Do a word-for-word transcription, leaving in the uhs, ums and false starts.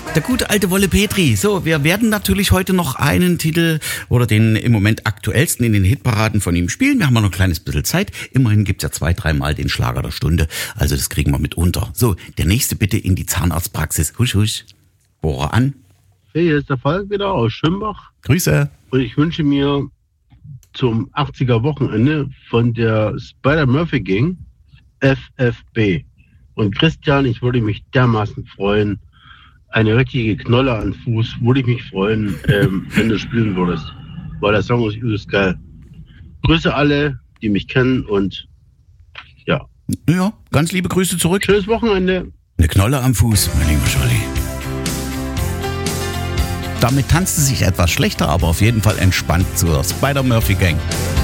Der gute alte Wolle Petri. So, wir werden natürlich heute noch einen Titel oder den im Moment aktuellsten in den Hitparaden von ihm spielen. Wir haben noch ein kleines bisschen Zeit. Immerhin gibt's ja zwei, dreimal den Schlager der Stunde. Also das kriegen wir mit unter. So, der nächste bitte in die Zahnarztpraxis. Husch, husch. Bohrer an. Hey, hier ist der Falk wieder aus Schönbach. Grüße. Und ich wünsche mir zum achtziger Wochenende von der Spider-Murphy Gang F F B. Und Christian, ich würde mich dermaßen freuen, eine richtige Knolle an Fuß, würde ich mich freuen, ähm, wenn du spielen würdest. Weil der Song ist übelst geil. Grüße alle, die mich kennen und ja. Ja, ganz liebe Grüße zurück. Schönes Wochenende. Eine Knolle am Fuß, mein lieber Scholli. Damit tanzt es sich etwas schlechter, aber auf jeden Fall entspannt zur Spider-Murphy Gang.